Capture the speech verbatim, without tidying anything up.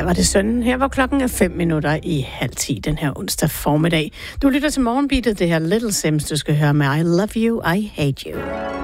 var det sønnen. Her var klokken er fem minutter i halv ti den her onsdag formiddag. Du lytter til Morgenbeatet, det her Little Sims, du skal høre med I Love You, I Hate You.